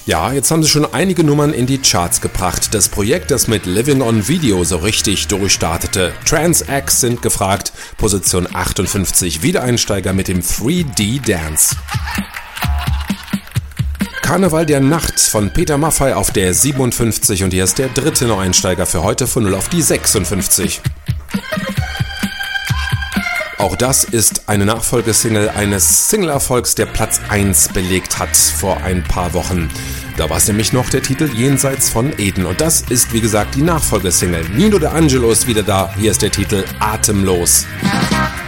Ja, jetzt haben sie schon einige Nummern in die Charts gebracht. Das Projekt, das mit Living on Video so richtig durchstartete. Trans-X sind gefragt, Position 58, Wiedereinsteiger mit dem 3D Dance. Karneval der Nacht von Peter Maffay auf der 57 und hier ist der dritte Neueinsteiger für heute von 0 auf die 56. Auch das ist eine Nachfolgesingle eines Single-Erfolgs, der Platz 1 belegt hat vor ein paar Wochen. Da war es nämlich noch der Titel Jenseits von Eden. Und das ist, wie gesagt, die Nachfolgesingle. Nino D'Angelo ist wieder da. Hier ist der Titel Atemlos.